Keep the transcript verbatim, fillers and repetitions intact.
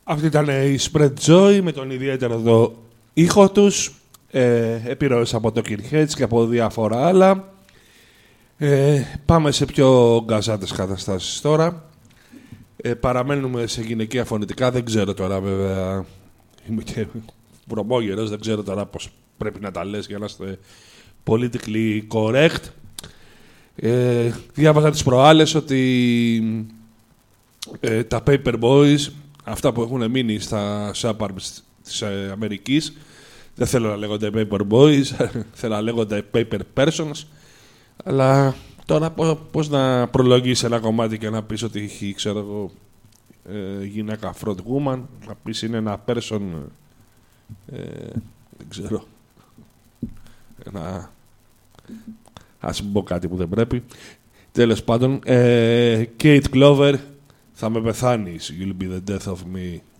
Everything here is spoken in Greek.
Αυτή ήταν η Spread Joy με τον ιδιαίτερο εδώ ήχο τους. Ε, επιρροές από το Kirkheads και από διάφορα άλλα. Ε, πάμε σε πιο γκαζάτες καταστάσεις τώρα. Ε, παραμένουμε σε γυναικεία φωνητικά. Δεν ξέρω τώρα βέβαια. Είμαι και βρωμόγερος. Δεν ξέρω τώρα πώς πρέπει να τα λες για να είστε politically correct. Ε, διάβαζα τις προάλλες ότι ε, τα Paper Boys, αυτά που έχουν μείνει στα suburbs της ε, Αμερικής, δεν θέλω να λέγονται Paper Boys, θέλω να λέγονται Paper Persons, αλλά τώρα πώς να προλογίσεις ένα κομμάτι και να πεις ότι έχει, ξέρω εγώ, ε, γυναίκα front woman, να πεις είναι ένα person, ε, δεν ξέρω, ένα... Ας μην πω κάτι που δεν πρέπει. Τέλος πάντων, ε, Kate Clover, θα με πεθάνεις. You'll be the death of me.